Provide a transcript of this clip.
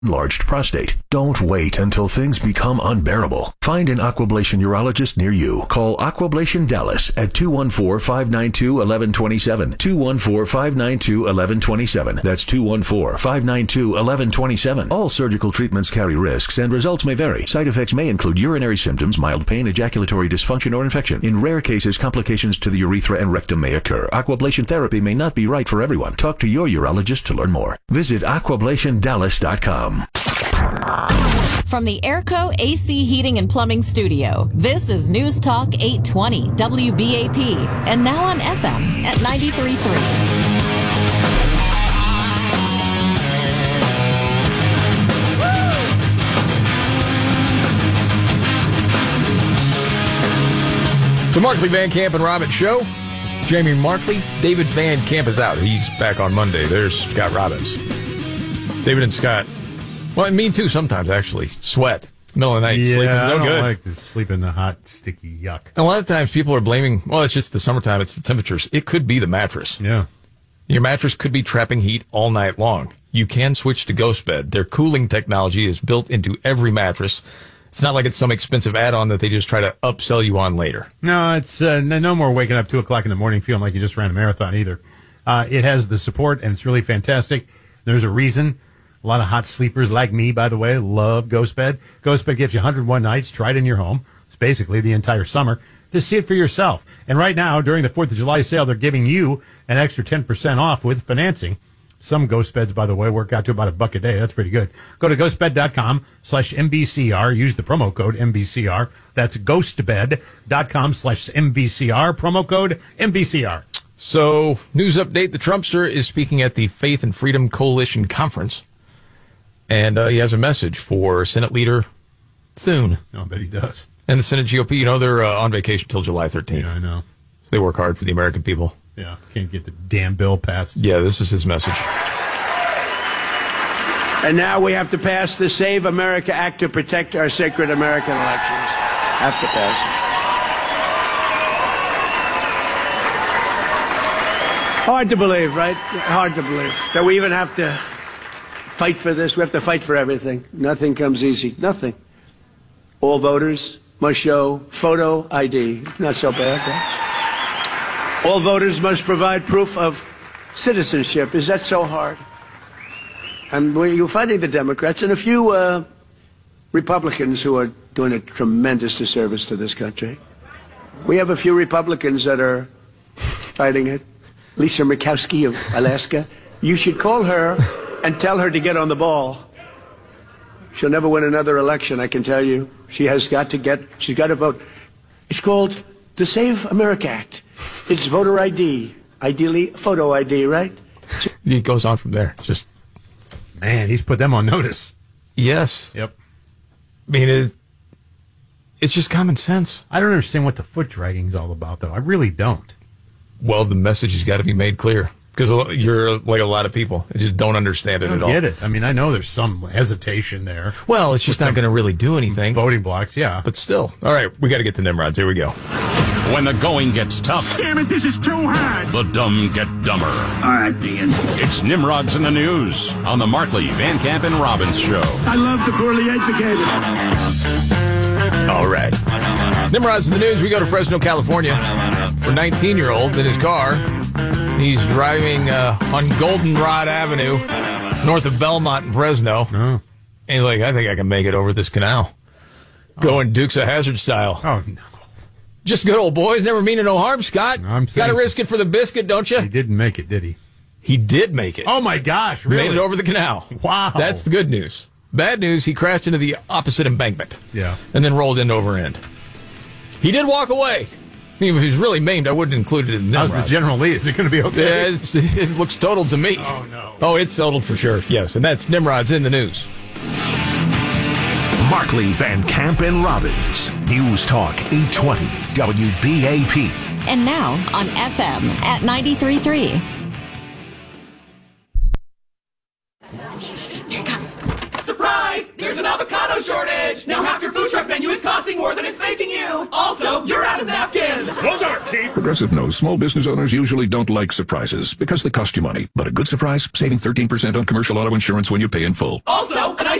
enlarged prostate. Don't wait until things become unbearable. Find an Aquablation urologist near you. Call Aquablation Dallas at 214-592-1127. 214-592-1127. That's 214-592-1127. All surgical treatments carry risks and results may vary. Side effects may include urinary symptoms, mild pain, ejaculatory dysfunction, or infection. In rare cases, complications to the urethra and rectum may occur. Aquablation therapy may not be right for everyone. Talk to your urologist to learn more. Visit aquablationdallas.com. From the Airco AC Heating and Plumbing Studio, this is News Talk 820 WBAP, and now on FM at 93.3. The Markley, Van Camp, and Robbins Show. Jamie Markley. David Van Camp is out. He's back on Monday. There's Scott Robbins. David and Scott. Well, and me too sometimes, actually. Sweat. Middle of the night, sleeping. No good. I don't like to sleep in the hot, sticky yuck. A lot of times people are blaming, well, it's just the summertime, it's the temperatures. It could be the mattress. Yeah. Your mattress could be trapping heat all night long. You can switch to Ghost Bed. Their cooling technology is built into every mattress. It's not like it's some expensive add-on that they just try to upsell you on later. No, it's no more waking up 2 o'clock in the morning feeling like you just ran a marathon either. It has the support, and it's really fantastic. There's a reason. A lot of hot sleepers like me, by the way, love Ghost Bed. Ghost Bed gives you 101 nights. Try it in your home. It's basically the entire summer. Just see it for yourself. And right now, during the 4th of July sale, they're giving you an extra 10% off with financing. Some Ghost Beds, by the way, work out to about $1 a day. That's pretty good. Go to ghostbed.com/MBCR. Use the promo code MBCR. That's ghostbed.com/MBCR. Promo code MBCR. So, news update. The Trumpster is speaking at the Faith and Freedom Coalition Conference. And he has a message for Senate Leader Thune. I bet he does. And the Senate GOP, you know, they're on vacation till July 13th. Yeah, I know. So they work hard for the American people. Yeah, can't get the damn bill passed. Yeah, this is his message. And now we have to pass the Save America Act to protect our sacred American elections. Have to pass it. Hard to believe, right? Hard to believe that we even have to fight for this. We have to fight for everything. Nothing comes easy. Nothing. All voters must show photo ID. Not so bad, right? All voters must provide proof of citizenship. Is that so hard? And you're finding the Democrats and a few Republicans who are doing a tremendous disservice to this country. We have a few Republicans that are fighting it. Lisa Murkowski of Alaska. You should call her and tell her to get on the ball. She'll never win another election, I can tell you. She's got to vote. It's called the Save America Act. It's voter ID. Ideally, photo ID, right? It goes on from there. Just, man, he's put them on notice. Yes. Yep. I mean, it's just common sense. I don't understand what the foot dragging's all about, though. I really don't. Well, the message has got to be made clear. Because you're like a lot of people. I just don't understand it at all. I get it. I mean, I know there's some hesitation there. Well, it's just not going to really do anything. Voting blocks, yeah. But still. All right, we got to get to Nimrods. Here we go. When the going gets tough. Damn it, this is too hard. The dumb get dumber. All right, Dean. It's Nimrods in the News on the Markley, Van Camp, and Robbins Show. I love the poorly educated. All right. Nimrods in the News. We go to Fresno, California. For a 19-year-old in his car. He's driving on Goldenrod Avenue, north of Belmont in Fresno. Oh. And he's like, I think I can make it over this canal. Going Dukes of Hazzard style. Oh, no. Just good old boys. Never meaning no harm, Scott. I'm saying, got to risk it for the biscuit, don't you? He didn't make it, did he? He did make it. Oh, my gosh, really? Made it over the canal. Wow. That's the good news. Bad news, he crashed into the opposite embankment. Yeah. And then rolled end over end. He did walk away. I mean, if he's really maimed, I wouldn't include it in the How's the General Lee? Is it going to be okay? Yeah, it looks totaled to me. Oh, no. Oh, it's totaled for sure, yes. And that's Nimrod's in the News. Markley, Van Camp, and Robbins. News Talk 820 WBAP. And now on FM at 93.3. Here it comes. Surprise! There's an avocado shortage. Now half your food truck menu is costing more than it's making you. Also, you're out of napkins. Those aren't cheap. Progressive knows small business owners usually don't like surprises because they cost you money. But a good surprise, saving 13% on commercial auto insurance when you pay in full. Also, an